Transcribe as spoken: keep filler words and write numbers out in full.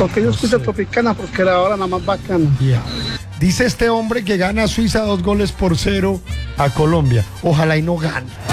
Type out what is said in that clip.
Porque yo escucho Tropicana porque era ahora la más bacana. Yeah. Dice este hombre que gana Suiza dos goles por cero a Colombia. Ojalá y no gane.